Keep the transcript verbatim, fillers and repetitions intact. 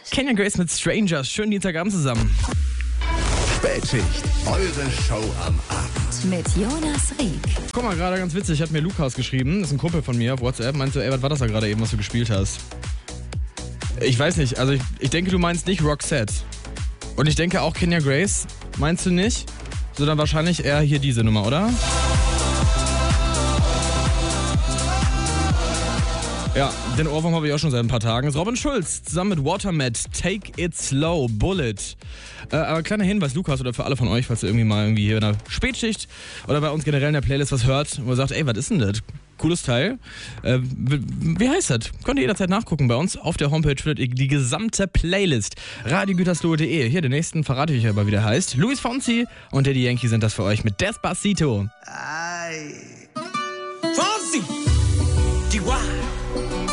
Kenya Grace mit Strangers. Schönen Dienstagabend zusammen. Spätschicht, eure Show am Abend. Mit Jonas Rieck. Guck mal, gerade ganz witzig, hat mir Lukas geschrieben, das ist ein Kumpel von mir auf WhatsApp, meinte, ey, was war das da gerade eben, was du gespielt hast? Ich weiß nicht, also ich, ich denke, du meinst nicht Roxette. Und ich denke auch Kenya Grace, meinst du nicht? Sondern wahrscheinlich eher hier diese Nummer, oder? Ja, den Ohrwurm habe ich auch schon seit ein paar Tagen. Das ist Robin Schulz zusammen mit Watermat, Take It Slow, Bullet. Äh, aber kleiner Hinweis, Lukas, oder für alle von euch, falls ihr irgendwie mal irgendwie hier in der Spätschicht oder bei uns generell in der Playlist was hört, wo ihr sagt, ey, was ist denn das? Cooles Teil. Äh, wie heißt das? Könnt ihr jederzeit nachgucken bei uns. Auf der Homepage findet ihr die gesamte Playlist. radio gütersloh punkt de. Hier, den nächsten verrate ich euch aber, wie der heißt. Luis Fonsi und Daddy Yankee sind das für euch mit Despacito. Ay.